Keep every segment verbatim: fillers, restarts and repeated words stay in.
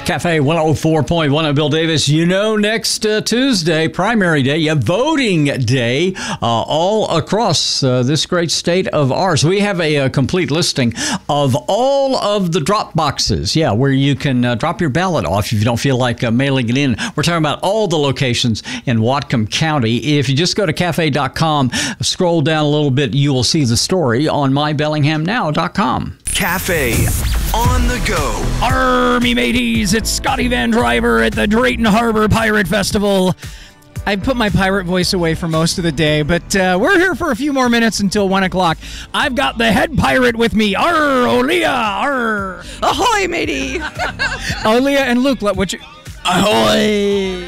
Cafe one oh four point one, I'm Bill Davis. You know, next uh, Tuesday, primary day, yeah, voting day, uh, all across uh, this great state of ours. We have a, a complete listing of all of the drop boxes, yeah, where you can uh, drop your ballot off if you don't feel like uh, mailing it in. We're talking about all the locations in Whatcom County. If you just go to cafe dot com, scroll down a little bit, you will see the story on my bellingham now dot com. Cafe on the go. Army mateys, it's Scotty Van Driver at the Drayton Harbor Pirate Festival. I put my pirate voice away for most of the day, but uh, we're here for a few more minutes until one o'clock. I've got the head pirate with me. Arr, Olia, arr. Ahoy, matey. Olia and Luke, let what you... Ahoy!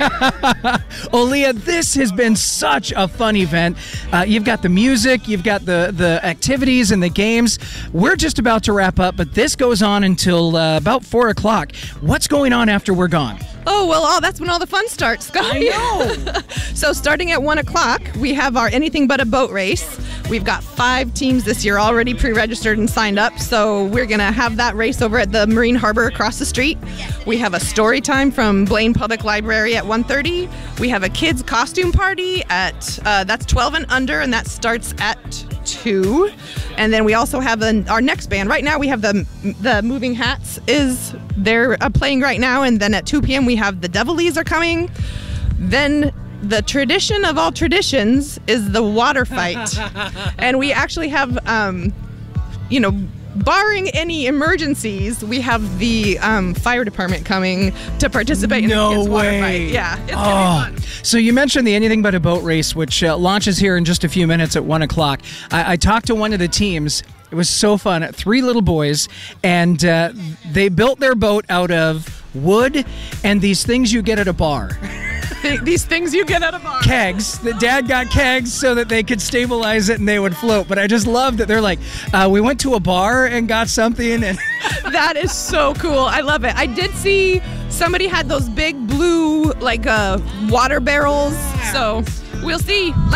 Olia, this has been such a fun event. Uh, you've got the music, you've got the, the activities and the games. We're just about to wrap up, but this goes on until uh, about four o'clock. What's going on after we're gone? Oh, well, oh, that's when all the fun starts, Scott. I know. So starting at one o'clock, we have our Anything But a Boat race. We've got five teams this year already pre-registered and signed up, so we're going to have that race over at the Marine Harbor across the street. We have a story time from Blaine Public Library at one thirty. We have a kids costume party at, uh, that's twelve and under, and that starts at two. And then we also have an, our next band. Right now we have the the Moving Hats is they're uh, playing right now, and then at two p.m. we have the Devilies are coming. Then the tradition of all traditions is the water fight. And we actually have, um, you know, barring any emergencies, we have the um, fire department coming to participate no in the kids' way. water fight. Yeah, it's oh. gonna be fun. So you mentioned the Anything But a Boat race, which uh, launches here in just a few minutes at one o'clock. I, I talked to one of the teams. It was so fun. Three little boys, and uh, they built their boat out of wood and these things you get at a bar. These things you get at a bar. Kegs. The dad got kegs so that they could stabilize it and they would float. But I just love that they're like, uh, we went to a bar and got something. And that is so cool. I love it. I did see somebody had those big blue, like, uh, water barrels. So we'll see.